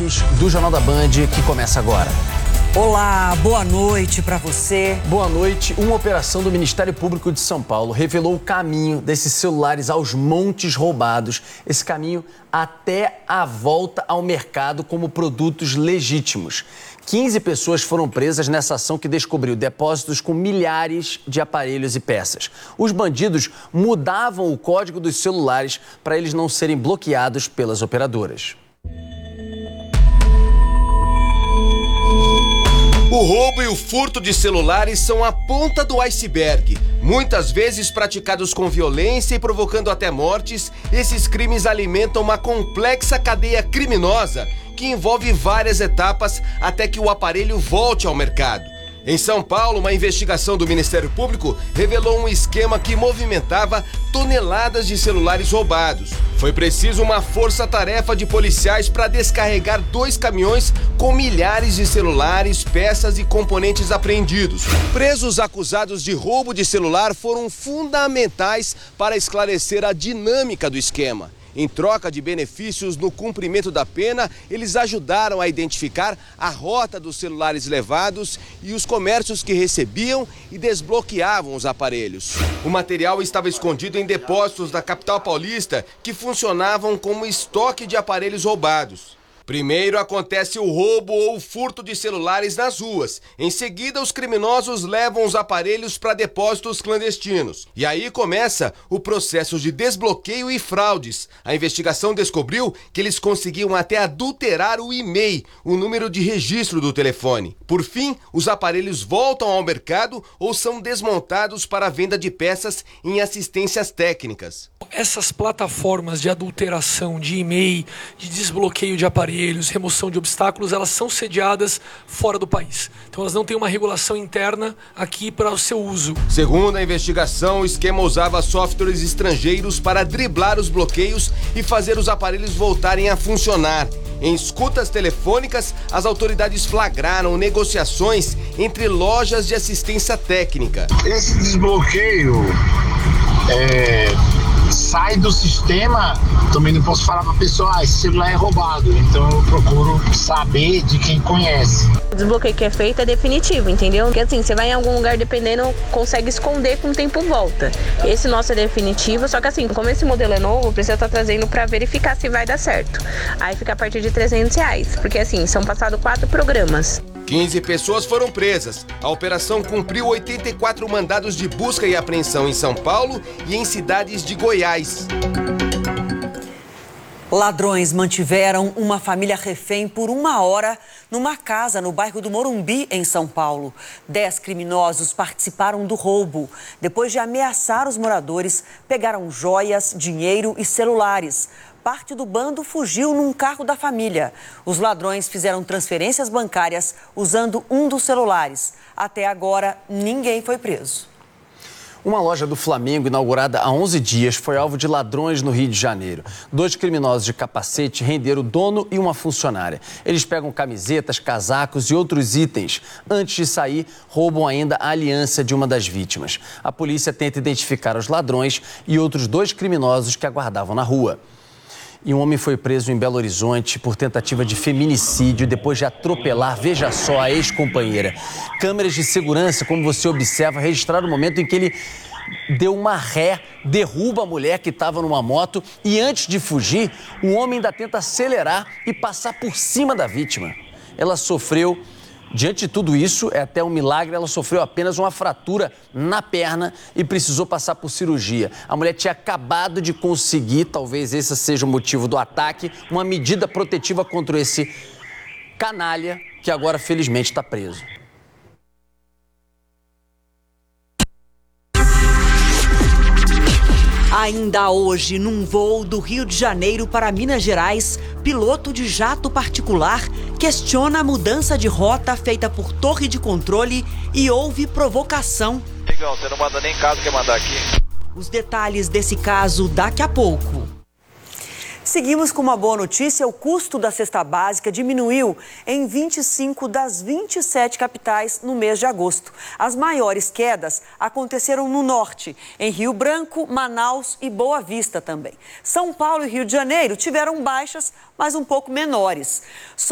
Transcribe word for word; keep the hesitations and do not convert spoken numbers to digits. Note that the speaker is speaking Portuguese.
destaques do Jornal da Band, que começa agora. Olá, boa noite para você. Boa noite. Uma operação do Ministério Público de São Paulo revelou o caminho desses celulares aos montes roubados. Esse caminho até a volta ao mercado como produtos legítimos. quinze pessoas foram presas nessa ação que descobriu depósitos com milhares de aparelhos e peças. Os bandidos mudavam o código dos celulares para eles não serem bloqueados pelas operadoras. O roubo e o furto de celulares são a ponta do iceberg. Muitas vezes praticados com violência e provocando até mortes, esses crimes alimentam uma complexa cadeia criminosa que envolve várias etapas até que o aparelho volte ao mercado. Em São Paulo, uma investigação do Ministério Público revelou um esquema que movimentava toneladas de celulares roubados. Foi preciso uma força-tarefa de policiais para descarregar dois caminhões com milhares de celulares, peças e componentes apreendidos. Presos acusados de roubo de celular foram fundamentais para esclarecer a dinâmica do esquema. Em troca de benefícios no cumprimento da pena, eles ajudaram a identificar a rota dos celulares levados e os comércios que recebiam e desbloqueavam os aparelhos. O material estava escondido em depósitos da capital paulista que funcionavam como estoque de aparelhos roubados. Primeiro acontece o roubo ou o furto de celulares nas ruas. Em seguida, os criminosos levam os aparelhos para depósitos clandestinos. E aí começa o processo de desbloqueio e fraudes. A investigação descobriu que eles conseguiam até adulterar o e-mail, o número de registro do telefone. Por fim, os aparelhos voltam ao mercado ou são desmontados para a venda de peças em assistências técnicas. Essas plataformas de adulteração de e-mail, de desbloqueio de aparelhos, remoção de obstáculos, elas são sediadas fora do país. Então elas não têm uma regulação interna aqui para o seu uso. Segundo a investigação, o esquema usava softwares estrangeiros para driblar os bloqueios e fazer os aparelhos voltarem a funcionar. Em escutas telefônicas, as autoridades flagraram negociações entre lojas de assistência técnica. Esse desbloqueio é... sai do sistema, também não posso falar para a pessoa, ah, esse celular é roubado, então eu procuro saber de quem conhece. O desbloqueio que é feito é definitivo, entendeu? Porque assim, você vai em algum lugar, dependendo, consegue esconder com o tempo volta. Esse nosso é definitivo, só que assim, como esse modelo é novo, precisa estar trazendo para verificar se vai dar certo. Aí fica a partir de trezentos reais, porque assim, são passados quatro programas. quinze pessoas foram presas. A operação cumpriu oitenta e quatro mandados de busca e apreensão em São Paulo e em cidades de Goiás. Ladrões mantiveram uma família refém por uma hora numa casa no bairro do Morumbi, em São Paulo. Dez criminosos participaram do roubo. Depois de ameaçar os moradores, pegaram joias, dinheiro e celulares. Parte do bando fugiu num carro da família. Os ladrões fizeram transferências bancárias usando um dos celulares. Até agora, ninguém foi preso. Uma loja do Flamengo, inaugurada há onze dias, foi alvo de ladrões no Rio de Janeiro. Dois criminosos de capacete renderam o dono e uma funcionária. Eles pegam camisetas, casacos e outros itens. Antes de sair, roubam ainda a aliança de uma das vítimas. A polícia tenta identificar os ladrões e outros dois criminosos que aguardavam na rua. E um homem foi preso em Belo Horizonte por tentativa de feminicídio depois de atropelar, veja só, a ex-companheira. Câmeras de segurança, como você observa, registraram o momento em que ele deu uma ré, derruba a mulher que estava numa moto e antes de fugir, o homem ainda tenta acelerar e passar por cima da vítima. Ela sofreu... Diante de tudo isso, é até um milagre, ela sofreu apenas uma fratura na perna e precisou passar por cirurgia. A mulher tinha acabado de conseguir, talvez esse seja o motivo do ataque, uma medida protetiva contra esse canalha que agora, felizmente, está preso. Ainda hoje, num voo do Rio de Janeiro para Minas Gerais, piloto de jato particular questiona a mudança de rota feita por torre de controle e houve provocação. Digão, você não manda nem caso, quer mandar aqui? Os detalhes desse caso daqui a pouco. Seguimos com uma boa notícia. O custo da cesta básica diminuiu em vinte e cinco das vinte e sete capitais no mês de agosto. As maiores quedas aconteceram no norte, em Rio Branco, Manaus e Boa Vista também. São Paulo e Rio de Janeiro tiveram baixas, mas um pouco menores.